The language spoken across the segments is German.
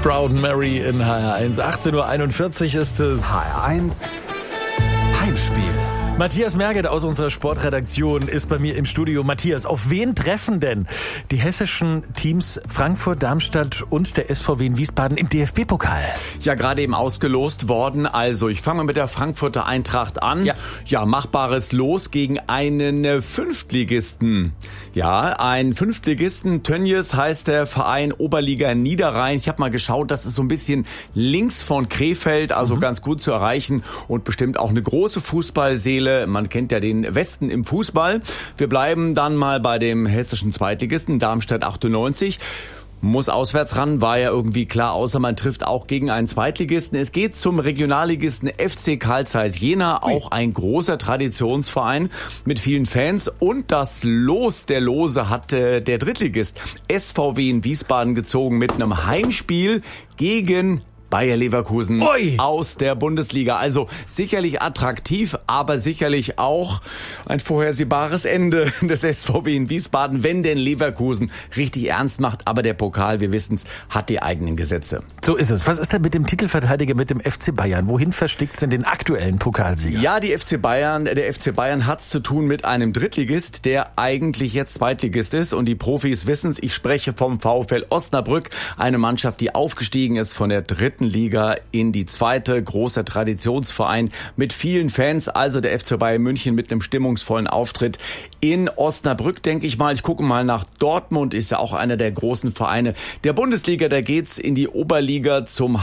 Proud Mary in HR1. 18:41 Uhr ist es. HR1 Heimspiel. Matthias Merget aus unserer Sportredaktion ist bei mir im Studio. Matthias, auf wen treffen denn die hessischen Teams Frankfurt, Darmstadt und der SVW in Wiesbaden im DFB-Pokal? Ja, gerade eben ausgelost worden. Also, ich fange mal mit der Frankfurter Eintracht an. Ja, machbares Los gegen einen Fünftligisten. Ja, ein Fünftligisten. Tönnies heißt der Verein, Oberliga Niederrhein. Ich habe mal geschaut, das ist so ein bisschen links von Krefeld, also ganz gut zu erreichen und bestimmt auch eine große Fußballseele. Man kennt ja den Westen im Fußball. Wir bleiben dann mal bei dem hessischen Zweitligisten, Darmstadt 98. Muss auswärts ran, war ja irgendwie klar, außer man trifft auch gegen einen Zweitligisten. Es geht zum Regionalligisten FC Carl Zeiss Jena, auch ein großer Traditionsverein mit vielen Fans. Und das Los der Lose hat der Drittligist SVW in Wiesbaden gezogen mit einem Heimspiel gegen Bayer Leverkusen aus der Bundesliga. Also sicherlich attraktiv, aber sicherlich auch ein vorhersehbares Ende des SVW in Wiesbaden, wenn denn Leverkusen richtig ernst macht. Aber der Pokal, wir wissen es, hat die eigenen Gesetze. So ist es. Was ist denn mit dem Titelverteidiger, mit dem FC Bayern? Wohin versteckt es denn den aktuellen Pokalsieger? Ja, der FC Bayern hat es zu tun mit einem Drittligist, der eigentlich jetzt Zweitligist ist. Und die Profis wissen es. Ich spreche vom VfL Osnabrück, eine Mannschaft, die aufgestiegen ist von der dritten Liga in die zweite, großer Traditionsverein mit vielen Fans, also der FC Bayern München mit einem stimmungsvollen Auftritt in Osnabrück, denke ich mal. Ich gucke mal nach Dortmund, ist ja auch einer der großen Vereine der Bundesliga, da geht's in die Oberliga zum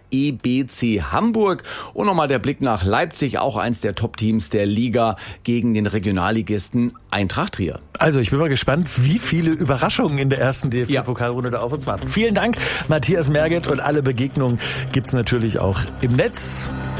HEBC Hamburg und nochmal der Blick nach Leipzig, auch eins der Top-Teams der Liga gegen den Regionalligisten Eintracht Trier. Also ich bin mal gespannt, wie viele Überraschungen in der ersten DFB-Pokalrunde da auf uns warten. Vielen Dank, Matthias Merget, und alle Begegnungen gibt's natürlich auch im Netz.